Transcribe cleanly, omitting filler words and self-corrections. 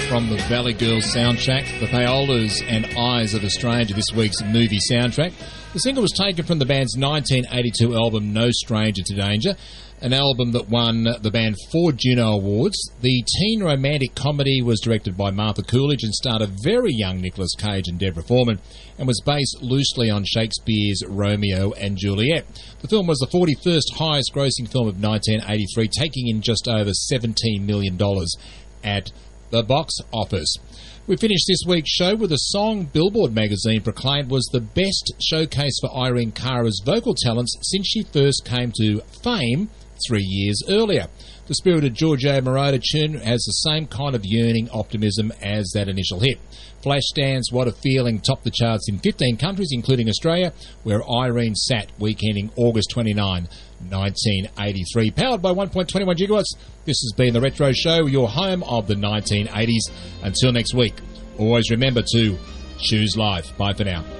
from the Valley Girls soundtrack, the Paolas and Eyes of a Stranger, this week's movie soundtrack. The single was taken from the band's 1982 album No Stranger to Danger, an album that won the band 4 Juno Awards. The teen romantic comedy was directed by Martha Coolidge and starred a very young Nicolas Cage and Deborah Foreman, and was based loosely on Shakespeare's Romeo and Juliet. The film was the 41st highest grossing film of 1983, taking in just over $17 million at the box office. We finished this week's show with a song Billboard magazine proclaimed was the best showcase for Irene Cara's vocal talents since she first came to fame 3 years earlier. The spirited Giorgio Moroder tune has the same kind of yearning optimism as that initial hit. Flashdance, What a Feeling topped the charts in 15 countries, including Australia, where Irene sat weekending August 29, 1983. Powered by 1.21 gigawatts, this has been The Retro Show, your home of the 1980s. Until next week, always remember to choose life. Bye for now.